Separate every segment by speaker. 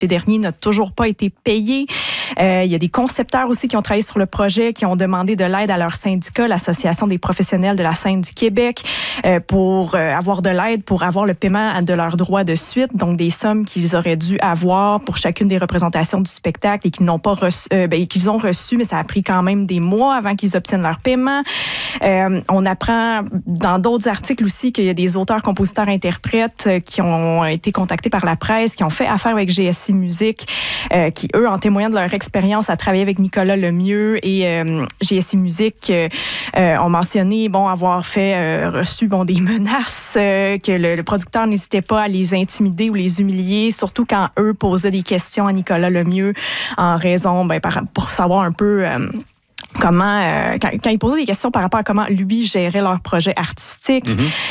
Speaker 1: dernier n'a toujours pas été payé. Il y a des concepteurs aussi qui ont travaillé sur le projet, qui ont demandé de l'aide à leur syndicat, l'Association des professionnels de la scène du Québec, pour avoir de l'aide, pour avoir le paiement de leurs droits de suite, donc des sommes qu'ils auraient dû avoir pour chacune des représentations du spectacle et qu'ils n'ont pas reçu, qu'ils ont reçu, mais ça a pris quand même des mois avant qu'ils obtiennent leur paiement. On apprend dans d'autres articles aussi qu'il y a des auteurs, compositeurs, interprètes qui ont été contactés par la presse, qui ont fait affaire avec GSI Musique, qui, eux, en témoignant de leur expérience à travailler avec Nicolas Lemieux et GSI Musique, ont mentionné avoir reçu des menaces, que le producteur n'hésitait pas à les intimider ou les humilier, surtout quand eux posaient des questions à Nicolas Lemieux en raison, pour savoir un peu... comment quand ils posaient des questions par rapport à comment lui gérait leur projet artistique.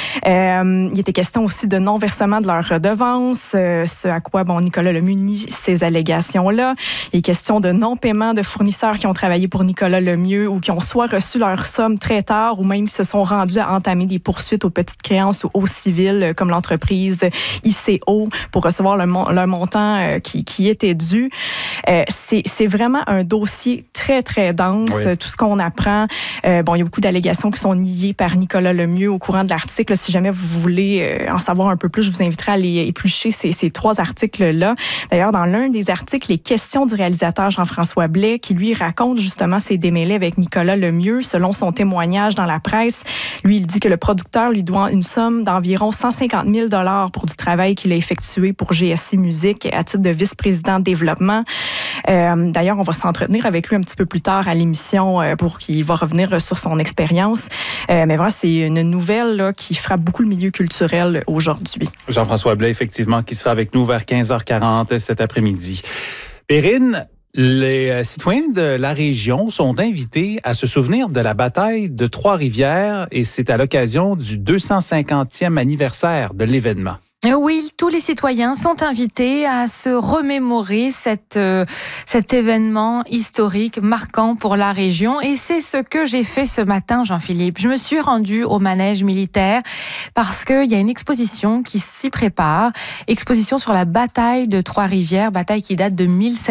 Speaker 1: Il était question aussi de non-versement de leurs redevances, ce à quoi Nicolas Lemieux nie ces allégations-là. Il est question de non-paiement de fournisseurs qui ont travaillé pour Nicolas Lemieux ou qui ont soit reçu leur somme très tard ou même qui se sont rendus à entamer des poursuites aux petites créances ou aux civils, comme l'entreprise ICO, pour recevoir leur montant qui était dû. C'est vraiment un dossier très, très dense. Oui. Tout ce qu'on apprend, il y a beaucoup d'allégations qui sont niées par Nicolas Lemieux au courant de l'article. Si jamais vous voulez en savoir un peu plus, je vous inviterai à aller éplucher ces 3 articles-là. D'ailleurs, dans l'un des articles, les questions du réalisateur Jean-François Blais, qui lui raconte justement ses démêlés avec Nicolas Lemieux, selon son témoignage dans la presse. Lui, il dit que le producteur lui doit une somme d'environ 150 000 $ pour du travail qu'il a effectué pour GSI Musique à titre de vice-président de développement. D'ailleurs, on va s'entretenir avec lui un petit peu plus tard à l'émission pour qu'il va revenir sur son expérience. Mais vraiment, c'est une nouvelle là, qui frappe beaucoup le milieu culturel aujourd'hui.
Speaker 2: Jean-François Blais, effectivement, qui sera avec nous vers 15h40 cet après-midi. Perrine, les citoyens de la région sont invités à se souvenir de la bataille de Trois-Rivières et c'est à l'occasion du 250e anniversaire de l'événement.
Speaker 3: Oui, tous les citoyens sont invités à se remémorer cet événement historique marquant pour la région et c'est ce que j'ai fait ce matin, Jean-Philippe. Je me suis rendue au manège militaire parce qu'il y a une exposition qui s'y prépare, exposition sur la bataille de Trois-Rivières, bataille qui date de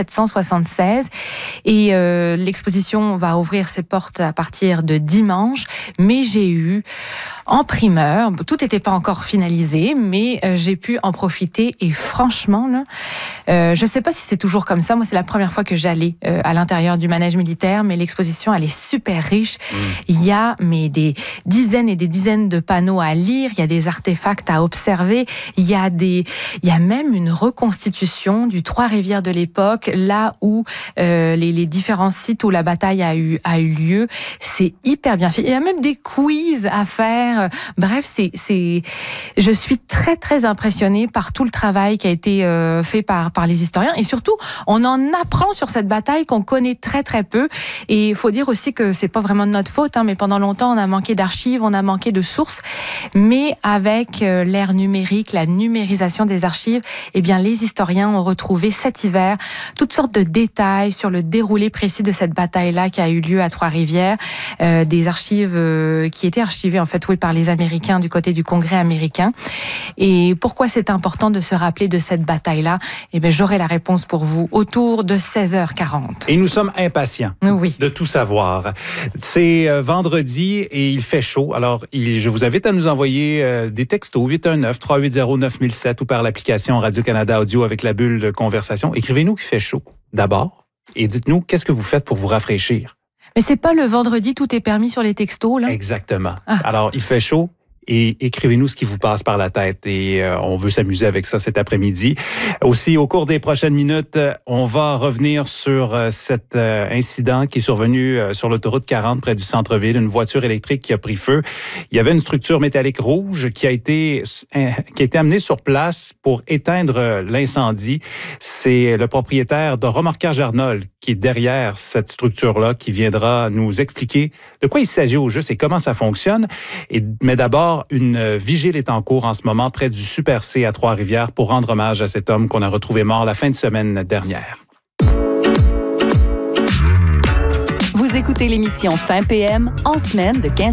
Speaker 3: 1776 et l'exposition va ouvrir ses portes à partir de dimanche, mais j'ai eu en primeur, tout n'était pas encore finalisé, mais j'ai pu en profiter et franchement, là, je ne sais pas si c'est toujours comme ça. Moi, c'est la première fois que j'allais à l'intérieur du manège militaire, mais l'exposition, elle est super riche. Il y a des dizaines et des dizaines de panneaux à lire, il y a des artefacts à observer, il y a même une reconstitution du Trois-Rivières de l'époque, là où les différents sites où la bataille a eu lieu. C'est hyper bien fait. Il y a même des quiz à faire. Bref, je suis très, très impressionnée par tout le travail qui a été fait par les historiens. Et surtout, on en apprend sur cette bataille qu'on connaît très, très peu. Et il faut dire aussi que c'est pas vraiment de notre faute, mais pendant longtemps, on a manqué d'archives, on a manqué de sources. Mais avec l'ère numérique, la numérisation des archives, les historiens ont retrouvé cet hiver toutes sortes de détails sur le déroulé précis de cette bataille-là qui a eu lieu à Trois-Rivières. Des archives qui étaient archivées, en fait, par les Américains du côté du Congrès américain. Et pourquoi c'est important de se rappeler de cette bataille-là? J'aurai la réponse pour vous autour de 16h40.
Speaker 2: Et nous sommes impatients de tout savoir. C'est vendredi et il fait chaud. Alors, je vous invite à nous envoyer des textos 819-380-9007 ou par l'application Radio-Canada Audio avec la bulle de conversation. Écrivez-nous qu'il fait chaud, d'abord, et dites-nous qu'est-ce que vous faites pour vous rafraîchir.
Speaker 3: Mais c'est pas le vendredi, tout est permis sur les textos, là?
Speaker 2: Exactement. Alors, il fait chaud. Et écrivez-nous ce qui vous passe par la tête. Et on veut s'amuser avec ça cet après-midi. Aussi, au cours des prochaines minutes, on va revenir sur cet incident qui est survenu sur l'autoroute 40 près du centre-ville. Une voiture électrique qui a pris feu. Il y avait une structure métallique rouge qui a été amenée sur place pour éteindre l'incendie. C'est le propriétaire de Remorquage Arnold qui est derrière cette structure-là qui viendra nous expliquer de quoi il s'agit au juste et comment ça fonctionne. Mais d'abord, une vigile est en cours en ce moment près du Super C à Trois-Rivières pour rendre hommage à cet homme qu'on a retrouvé mort la fin de semaine dernière.
Speaker 4: Vous écoutez l'émission Fin PM en semaine de 15